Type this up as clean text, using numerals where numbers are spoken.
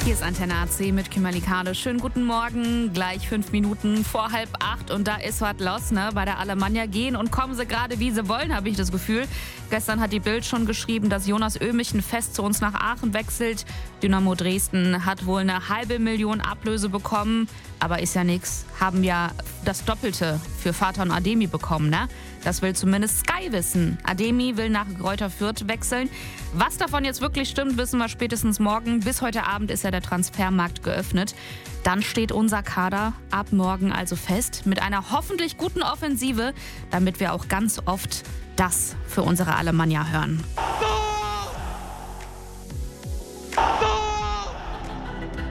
Hier ist Antenne AC mit Kimberly Kade. Schönen guten Morgen, gleich 5 Minuten vor 7:30 und da ist was los, ne? Bei der Alemannia gehen und kommen sie gerade wie sie wollen, habe ich das Gefühl. Gestern hat die Bild schon geschrieben, dass Jonas Ömichen fest zu uns nach Aachen wechselt. Dynamo Dresden hat wohl eine 500.000 Ablöse bekommen, aber ist ja nix. Haben ja das Doppelte für Fatih Ademi bekommen, ne? Das will zumindest Sky wissen. Ademi will nach Greuther Fürth wechseln. Was davon jetzt wirklich stimmt, wissen wir spätestens morgen. Bis heute Abend ist ja der Transfermarkt geöffnet. Dann steht unser Kader ab morgen also fest mit einer hoffentlich guten Offensive, damit wir auch ganz oft das für unsere Alemannia hören.